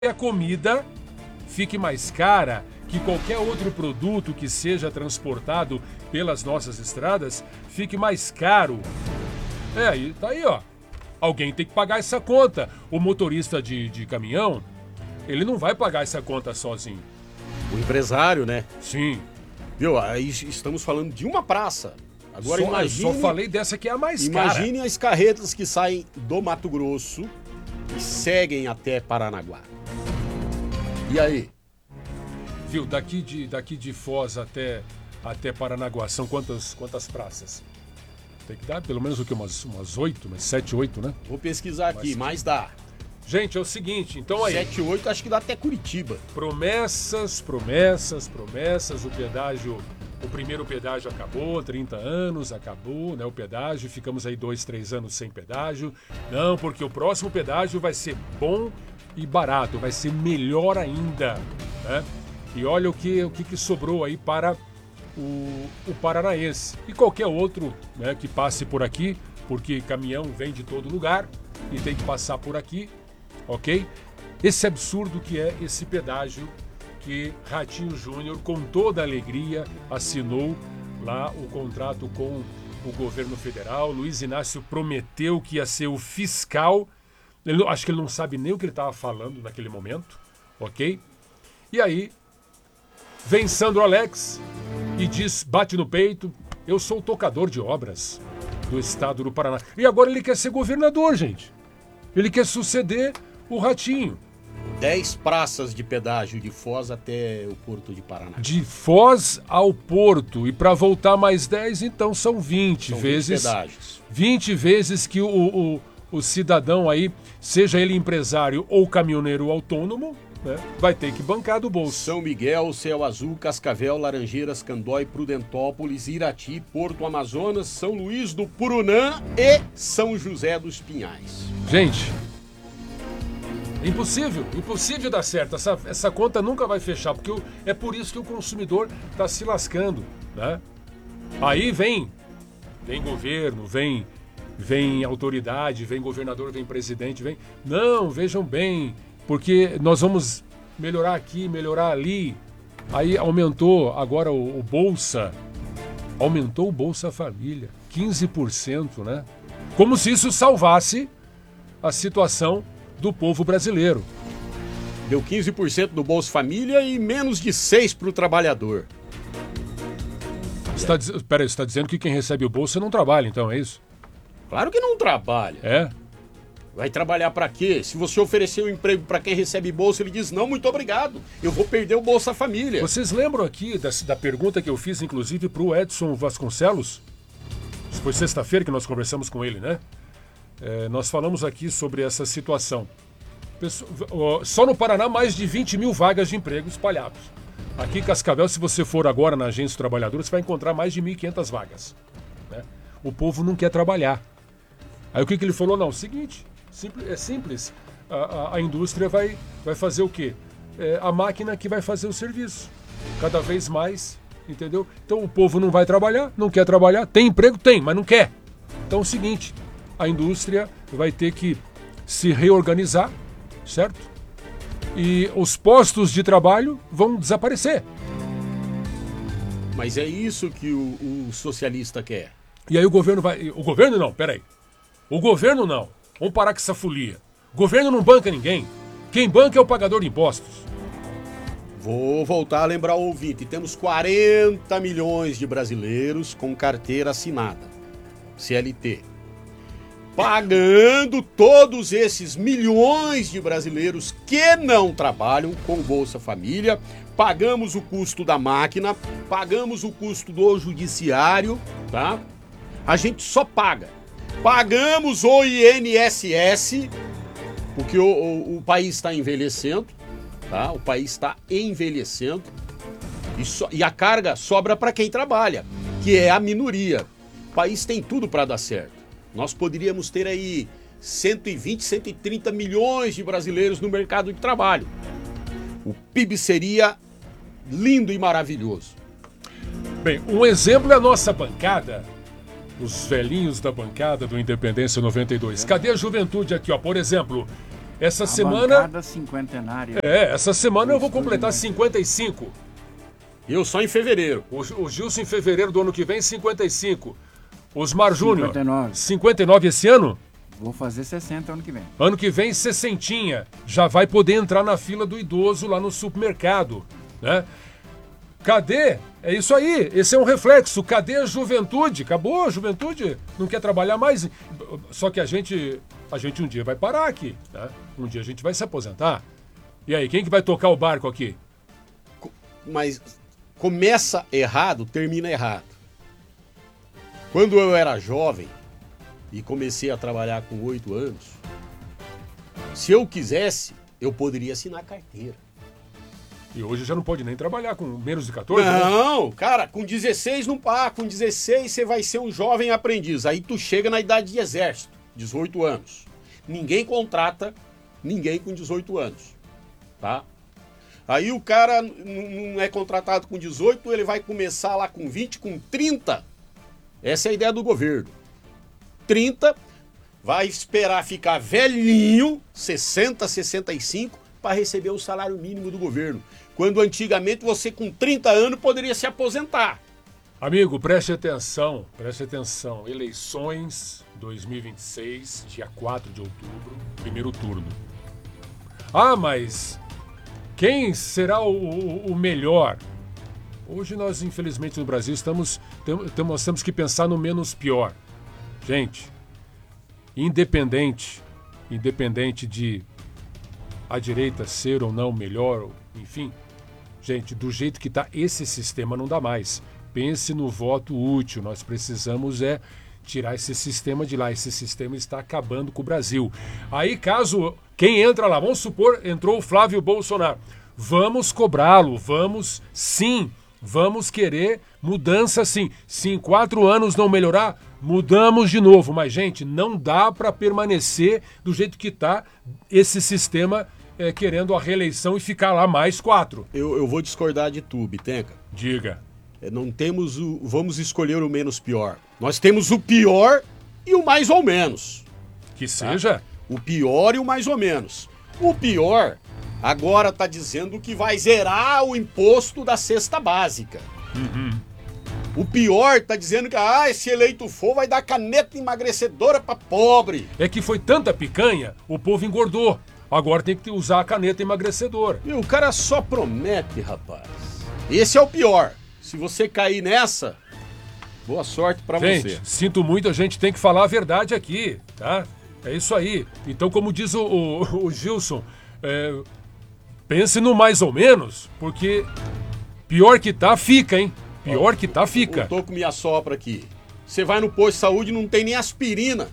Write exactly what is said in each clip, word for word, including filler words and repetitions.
a comida fique mais cara que qualquer outro produto que seja transportado pelas nossas estradas fique mais caro. É, aí tá aí, ó. Alguém tem que pagar essa conta. O motorista de, de caminhão, ele não vai pagar essa conta sozinho. O empresário, né? Sim. Viu? Aí estamos falando de uma praça. Agora só, imagine... Eu só falei dessa que é a mais cara. Imagine as carretas que saem do Mato Grosso e seguem até Paranaguá. E aí? Viu, daqui de, daqui de Foz até, até Paranaguá, são quantas, quantas praças? Tem que dar pelo menos o que? Umas, umas oito, umas sete, oito, né? Vou pesquisar aqui, mas, mas dá. Gente, é o seguinte, então aí... sete, oito, acho que dá até Curitiba. Promessas, promessas, promessas, o pedágio... O primeiro pedágio acabou, trinta anos, acabou, né, o pedágio, ficamos aí dois, três anos sem pedágio. Não, porque o próximo pedágio vai ser bom e barato, vai ser melhor ainda, né? E olha o que, o que, que sobrou aí para o, o paranaense e qualquer outro, né, que passe por aqui, porque caminhão vem de todo lugar e tem que passar por aqui, ok? Esse absurdo que é esse pedágio que Ratinho Júnior, com toda alegria, assinou lá o contrato com o governo federal. Luiz Inácio prometeu que ia ser o fiscal. Ele, acho que ele não sabe nem o que ele estava falando naquele momento, ok? E aí, vem Sandro Alex e diz, bate no peito, eu sou o tocador de obras do estado do Paraná. E agora ele quer ser governador, gente. Ele quer suceder o Ratinho. Dez praças de pedágio de Foz até o Porto de Paraná. De Foz ao Porto. E para voltar mais dez, então são vinte são vezes. vinte pedágios. vinte vezes que o, o, o cidadão aí, seja ele empresário ou caminhoneiro autônomo, né, vai ter que bancar do bolso. São Miguel, Céu Azul, Cascavel, Laranjeiras, Candói, Prudentópolis, Irati, Porto Amazonas, São Luís do Purunã e São José dos Pinhais. Gente... Impossível, impossível dar certo. Essa, essa conta nunca vai fechar, porque o, é por isso que o consumidor está se lascando, né? Aí vem, vem governo, vem, vem autoridade, vem governador, vem presidente, vem... Não, vejam bem, porque nós vamos melhorar aqui, melhorar ali. Aí aumentou agora o, o Bolsa, aumentou o Bolsa Família, quinze por cento, né? Como se isso salvasse a situação do povo brasileiro. Deu quinze por cento do Bolsa Família e menos de seis por cento para o trabalhador. Você tá, peraí, você está dizendo que quem recebe o Bolsa não trabalha, então, é isso? Claro que não trabalha. É? Vai trabalhar para quê? Se você oferecer um emprego para quem recebe Bolsa, ele diz, não, muito obrigado, eu vou perder o Bolsa Família. Vocês lembram aqui da, da pergunta que eu fiz, inclusive, para o Edson Vasconcelos? Foi sexta-feira que nós conversamos com ele, né? É, nós falamos aqui sobre essa situação. Pessoa, só no Paraná, mais de vinte mil vagas de emprego espalhados. Aqui em Cascavel, se você for agora na Agência do Trabalhador, você vai encontrar mais de mil e quinhentas vagas, né? O povo não quer trabalhar. Aí o que, que ele falou? Não, seguinte, simples, é simples. A, a, a indústria vai, vai fazer o quê? É a máquina que vai fazer o serviço. Cada vez mais, entendeu? Então o povo não vai trabalhar, não quer trabalhar. Tem emprego? Tem, mas não quer. Então é o seguinte... A indústria vai ter que se reorganizar, certo? E os postos de trabalho vão desaparecer. Mas é isso que o, o socialista quer. E aí o governo vai... O governo não, peraí. O governo não. Vamos parar com essa folia. O governo não banca ninguém. Quem banca é o pagador de impostos. Vou voltar a lembrar o ouvinte. Temos quarenta milhões de brasileiros com carteira assinada. C L T. Pagando todos esses milhões de brasileiros que não trabalham com o Bolsa Família, pagamos o custo da máquina, pagamos o custo do judiciário, tá? A gente só paga. Pagamos o I N S S, porque o, o, o país está envelhecendo, tá? O país está envelhecendo e, so, e a carga sobra para quem trabalha, que é a minoria. O país tem tudo para dar certo. Nós poderíamos ter aí cento e vinte, cento e trinta milhões de brasileiros no mercado de trabalho. O P I B seria lindo e maravilhoso. Bem, um exemplo é a nossa bancada. Os velhinhos da bancada do Independência noventa e dois. Cadê a juventude aqui, ó? Por exemplo, Essa A semana... bancada cinquentenária. É, essa semana eu vou completar cinquenta e cinco. Eu só em fevereiro. O, o Gilson em fevereiro do ano que vem, cinquenta e cinco. Osmar Júnior, cinquenta e nove. cinquenta e nove esse ano? Vou fazer sessenta ano que vem. Ano que vem, sessentinha. Já vai poder entrar na fila do idoso lá no supermercado, né? Cadê? É isso aí, esse é um reflexo. Cadê a juventude? Acabou a juventude? Não quer trabalhar mais? Só que a gente, a gente um dia vai parar aqui, né? Um dia a gente vai se aposentar. E aí, quem que vai tocar o barco aqui? Mas começa errado, termina errado. Quando eu era jovem e comecei a trabalhar com oito anos, se eu quisesse, eu poderia assinar carteira. E hoje já não pode nem trabalhar com menos de catorze, né? Não, cara, com dezesseis não pá, com dezesseis você vai ser um jovem aprendiz. Aí tu chega na idade de exército, dezoito anos. Ninguém contrata ninguém com dezoito anos, tá? Aí o cara não é contratado com dezoito, ele vai começar lá com vinte, com trinta. Essa é a ideia do governo. trinta, vai esperar ficar velhinho, sessenta, sessenta e cinco, para receber o salário mínimo do governo. Quando antigamente você com trinta anos poderia se aposentar. Amigo, preste atenção, preste atenção. Eleições dois mil e vinte e seis, dia quatro de outubro, primeiro turno. Ah, mas quem será o, o, o melhor? Hoje nós, infelizmente, no Brasil, estamos, temos, nós temos que pensar no menos pior. Gente, independente, independente de a direita ser ou não melhor, enfim, gente, do jeito que está esse sistema não dá mais. Pense no voto útil, nós precisamos é tirar esse sistema de lá, esse sistema está acabando com o Brasil. Aí caso, quem entra lá, vamos supor, entrou o Flávio Bolsonaro, vamos cobrá-lo, vamos sim, vamos querer mudança sim. Se em quatro anos não melhorar, mudamos de novo. Mas, gente, não dá para permanecer do jeito que está esse sistema é, querendo a reeleição e ficar lá mais quatro. Eu, eu vou discordar de tu, Bitenca. Diga. É, não temos o... Vamos escolher o menos pior. Nós temos o pior e o mais ou menos. Que seja. Tá? O pior e o mais ou menos. O pior agora está dizendo que vai zerar o imposto da cesta básica. Uhum. O pior está dizendo que, ah, se eleito for, vai dar caneta emagrecedora para pobre. É que foi tanta picanha, o povo engordou. Agora tem que usar a caneta emagrecedora. E o cara só promete, rapaz. Esse é o pior. Se você cair nessa, boa sorte para você. Gente, sinto muito, a gente tem que falar a verdade aqui, tá? É isso aí. Então, como diz o, o, o Gilson, é, pense no mais ou menos, porque pior que tá, fica, hein? Pior que tá, fica. Eu tô com minha sopra aqui. Você vai no posto de saúde e não tem nem aspirina.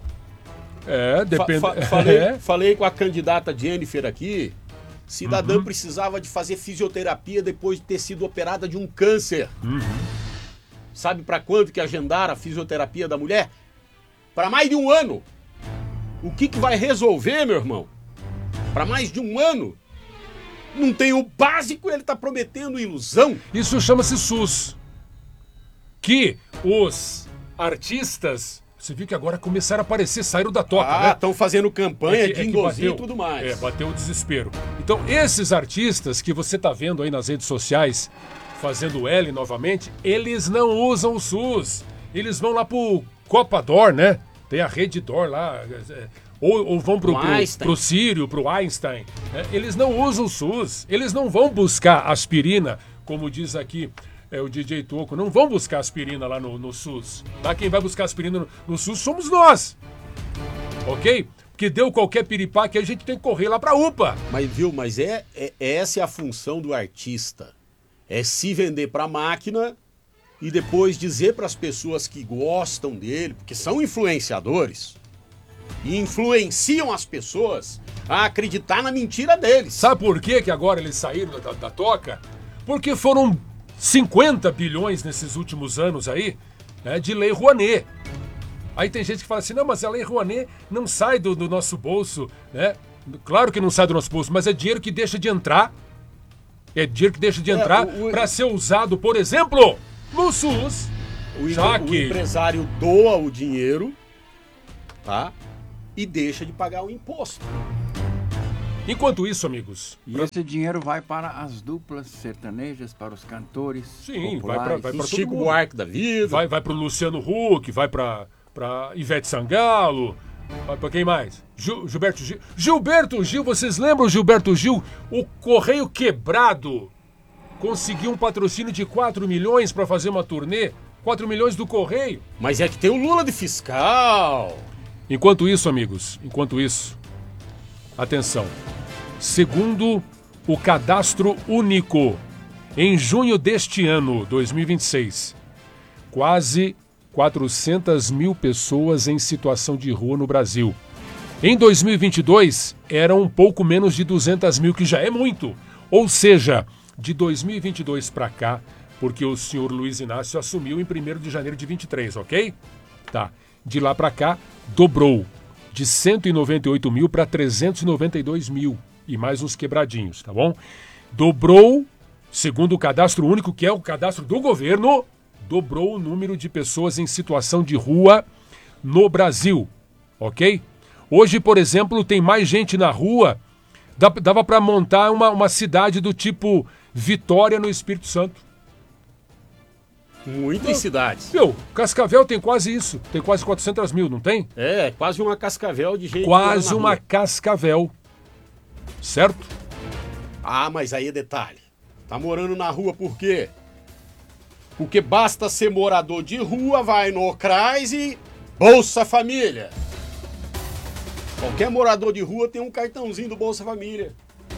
É, depende. Fa fa falei, é. falei com a candidata Jennifer aqui. Cidadã uhum. precisava de fazer fisioterapia depois de ter sido operada de um câncer. Uhum. Sabe para quanto que agendaram a fisioterapia da mulher? Para mais de um ano. O que, que vai resolver, meu irmão? Para mais de um ano? Não tem o básico, ele tá prometendo ilusão. Isso chama-se SUS. Que os artistas, você viu que agora começaram a aparecer, saíram da toca, ah, né? estão fazendo campanha é que, de é que endosinho bateu, e tudo mais. É, bateu o desespero. Então, esses artistas que você tá vendo aí nas redes sociais, fazendo L novamente, eles não usam o SUS. Eles vão lá pro Copa Dor, né? Tem a Rede Dor lá, ou, ou vão pro, pro, pro Sírio, pro Einstein. Né? Eles não usam o SUS, eles não vão buscar aspirina, como diz aqui é, o D J Toco, não vão buscar aspirina lá no, no SUS. Lá quem vai buscar aspirina no, no SUS somos nós, ok? Porque deu qualquer piripá que a gente tem que correr lá pra U P A. Mas viu, mas é, é essa é a função do artista, é se vender pra máquina e depois dizer para as pessoas que gostam dele, porque são influenciadores, e influenciam as pessoas a acreditar na mentira deles. Sabe por que que agora eles saíram da, da toca? Porque foram cinquenta bilhões nesses últimos anos aí, né, de Lei Rouanet. Aí tem gente que fala assim, não, mas a Lei Rouanet não sai do, do nosso bolso, né? Claro que não sai do nosso bolso, mas é dinheiro que deixa de entrar, é dinheiro que deixa de entrar é, o... para ser usado, por exemplo, no SUS. O, já o que... empresário doa o dinheiro, tá? E deixa de pagar o imposto. Enquanto isso, amigos... E pra... esse dinheiro vai para as duplas sertanejas, para os cantores Sim, populares. vai para vai para Chico Buarque da vida. Vai, vai para o Luciano Huck, vai para para Ivete Sangalo, vai para quem mais? Gil, Gilberto Gil. Gilberto Gil, vocês lembram Gilberto Gil? O Correio Quebrado conseguiu um patrocínio de quatro milhões para fazer uma turnê. quatro milhões do Correio. Mas é que tem o Lula de fiscal. Enquanto isso, amigos, enquanto isso, atenção. Segundo o Cadastro Único, em junho deste ano, dois mil e vinte e seis, quase quatrocentas mil pessoas em situação de rua no Brasil. Em dois mil e vinte e dois, eram um pouco menos de duzentas mil, que já é muito. Ou seja, de dois mil e vinte e dois para cá, porque o senhor Luiz Inácio assumiu em primeiro de janeiro de vinte e três, ok? Tá. De lá para cá, dobrou. De cento e noventa e oito mil para trezentos e noventa e dois mil. E mais uns quebradinhos, tá bom? Dobrou, segundo o Cadastro Único, que é o cadastro do governo, dobrou o número de pessoas em situação de rua no Brasil, ok? Hoje, por exemplo, tem mais gente na rua. Dava para montar uma, uma cidade do tipo Vitória no Espírito Santo. Muitas cidades. Meu, Cascavel tem quase isso. Tem quase quatrocentas mil, não tem? É, quase uma Cascavel de gente. Quase uma Cascavel. Certo? Ah, mas aí é detalhe. Tá morando na rua por quê? Porque basta ser morador de rua, vai no CRAS e Bolsa Família. Qualquer morador de rua tem um cartãozinho do Bolsa Família.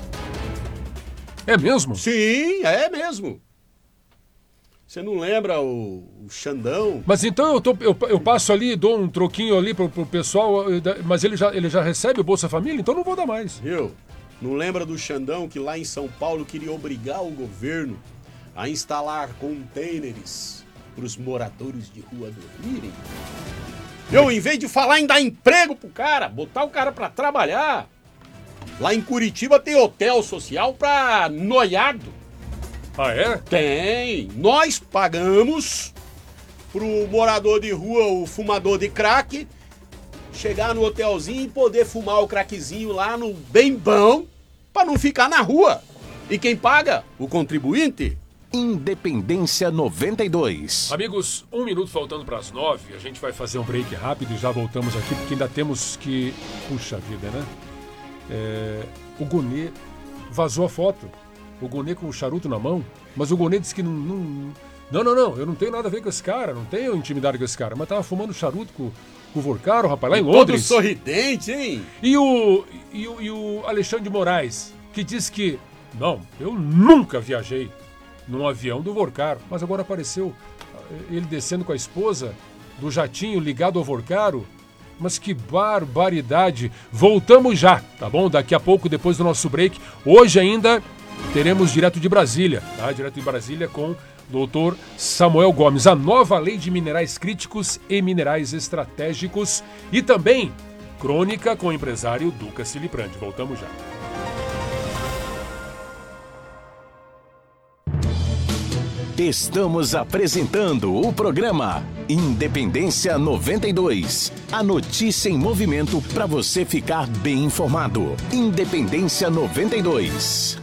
É mesmo? Sim, é mesmo. Você não lembra o, o Xandão? Mas então eu, tô, eu, eu passo ali e dou um troquinho ali pro, pro pessoal, mas ele já, ele já recebe o Bolsa Família, então não vou dar mais. Viu? Não lembra do Xandão que lá em São Paulo queria obrigar o governo a instalar containers para os moradores de rua dormirem? Eu, em vez de falar em dar emprego pro cara, botar o cara para trabalhar, lá em Curitiba tem hotel social para noiado. Ah, é? Tem. Nós pagamos pro morador de rua, o fumador de crack, chegar no hotelzinho e poder fumar o crackzinho lá no bem bom, para não ficar na rua. E quem paga? O contribuinte. Independência noventa e dois. Amigos, um minuto faltando para as nove. A gente vai fazer um break rápido e já voltamos aqui, porque ainda temos que... Puxa vida, né? É... O Gonê vazou a foto. O Gonê com o charuto na mão. Mas o Gonê disse que não, não... Não, não, não. Eu não tenho nada a ver com esse cara. Não tenho intimidade com esse cara. Mas tava fumando charuto com, com o Vorcaro, rapaz, lá em Londres. Todo sorridente, hein? E o, e, o, e o Alexandre de Moraes, que disse que... Não, eu nunca viajei num avião do Vorcaro. Mas agora apareceu ele descendo com a esposa do jatinho ligado ao Vorcaro. Mas que barbaridade. Voltamos já, tá bom? Daqui a pouco, depois do nosso break. Hoje ainda teremos direto de Brasília, tá? Direto de Brasília com o doutor Samuel Gomes. A nova lei de minerais críticos e minerais estratégicos. E também crônica com o empresário Duca Siliprandi. Voltamos já. Estamos apresentando o programa Independência noventa e dois. A notícia em movimento para você ficar bem informado. Independência noventa e dois.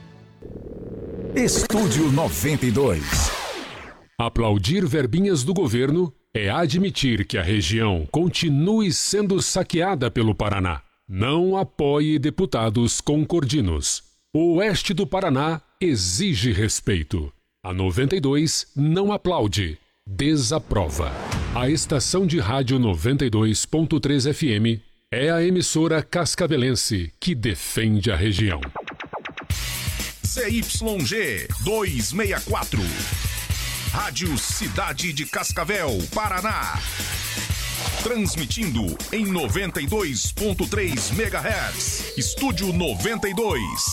Estúdio noventa e dois. Aplaudir verbinhas do governo é admitir que a região continue sendo saqueada pelo Paraná. Não apoie deputados concordinos. O oeste do Paraná exige respeito. A noventa e dois não aplaude, desaprova. A estação de rádio noventa e dois ponto três F M é a emissora cascavelense que defende a região. Z Y G duzentos e sessenta e quatro. Rádio Cidade de Cascavel, Paraná. Transmitindo em noventa e dois ponto três megahertz. Estúdio noventa e dois.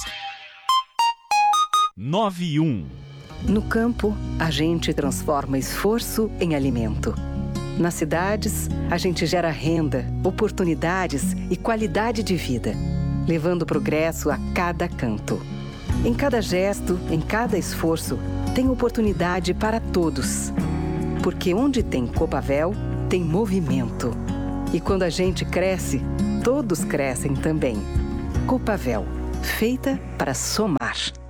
nove e um. No campo, a gente transforma esforço em alimento. Nas cidades, a gente gera renda, oportunidades e qualidade de vida, levando progresso a cada canto. Em cada gesto, em cada esforço, tem oportunidade para todos. Porque onde tem Copavel, tem movimento. E quando a gente cresce, todos crescem também. Copavel, feita para somar.